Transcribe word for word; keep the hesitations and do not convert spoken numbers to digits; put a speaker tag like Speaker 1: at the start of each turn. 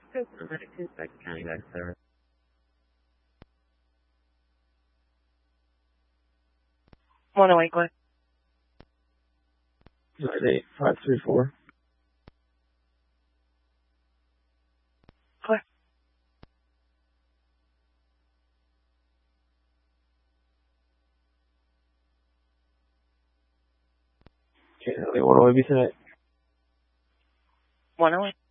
Speaker 1: County back there.
Speaker 2: one oh eight, go ahead.
Speaker 3: nine eight five three four.
Speaker 2: Go ahead.
Speaker 3: Okay, what do I be tonight?
Speaker 2: one oh eight.